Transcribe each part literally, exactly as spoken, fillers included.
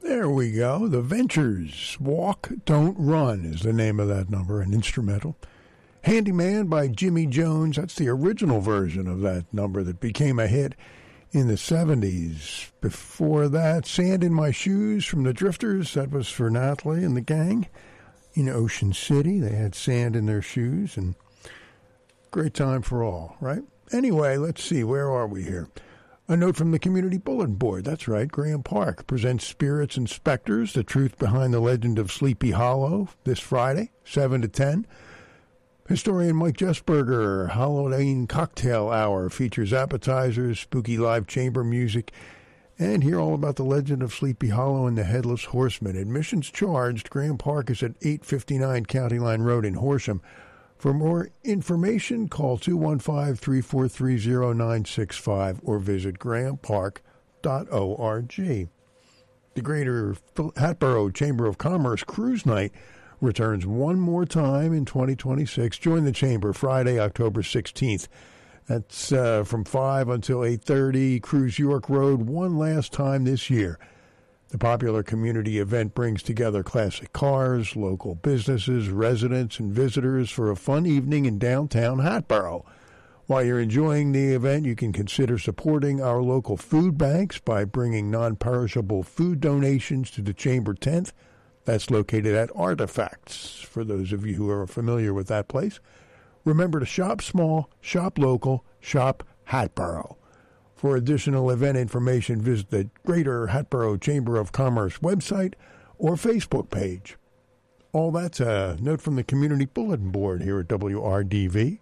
There we go. The Ventures. Walk, Don't Run is the name of that number, an instrumental. Handyman by Jimmy Jones. That's the original version of that number that became a hit in the seventies. Before that, Sand in My Shoes from the Drifters. That was for Natalie and the gang in Ocean City. They had sand in their shoes, and great time for all, right? Anyway, let's see. Where are we here? A note from the Community Bulletin Board. That's right. Graham Park presents Spirits and Specters, the truth behind the legend of Sleepy Hollow, this Friday, seven to ten. Historian Mike Jessberger, Halloween Cocktail Hour, features appetizers, spooky live chamber music, and hear all about the legend of Sleepy Hollow and the Headless Horseman. Admissions charged. Graham Park is at eight fifty-nine County Line Road in Horsham. For more information, call two one five, three four three, zero nine six five or visit graham park dot org. The Greater Hatboro Chamber of Commerce Cruise Night returns one more time in twenty twenty-six. Join the Chamber Friday, October sixteenth. That's uh, from five until eight thirty. Cruise York Road one last time this year. The popular community event brings together classic cars, local businesses, residents, and visitors for a fun evening in downtown Hatboro. While you're enjoying the event, you can consider supporting our local food banks by bringing non-perishable food donations to the Chamber tent. That's located at Artifacts, for those of you who are familiar with that place. Remember to shop small, shop local, shop Hatboro. For additional event information, visit the Greater Hatboro Chamber of Commerce website or Facebook page. All that's a note from the Community Bulletin Board here at W R D V.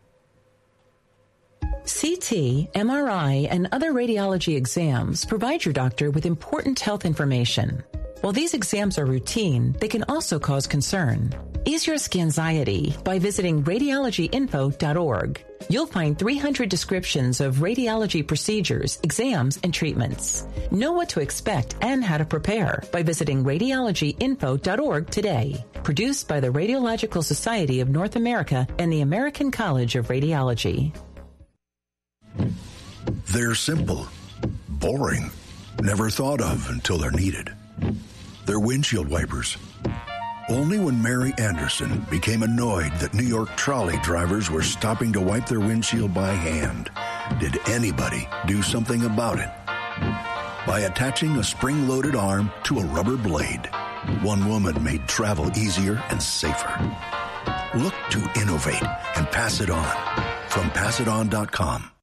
C T, M R I, and other radiology exams provide your doctor with important health information. While these exams are routine, they can also cause concern. Ease your anxiety by visiting radiology info dot org. You'll find three hundred descriptions of radiology procedures, exams, and treatments. Know what to expect and how to prepare by visiting radiology info dot org today. Produced by the Radiological Society of North America and the American College of Radiology. They're simple, boring, never thought of until they're needed. They're windshield wipers. Only when Mary Anderson became annoyed that New York trolley drivers were stopping to wipe their windshield by hand did anybody do something about it. By attaching a spring-loaded arm to a rubber blade, one woman made travel easier and safer. Look to innovate and pass it on from pass it on dot com.